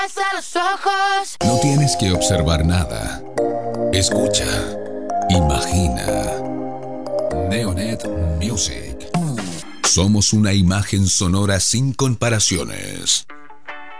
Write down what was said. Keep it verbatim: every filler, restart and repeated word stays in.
los ojos. No tienes que observar nada. Escucha. Imagina. Neonet Music. Somos una imagen sonora sin comparaciones.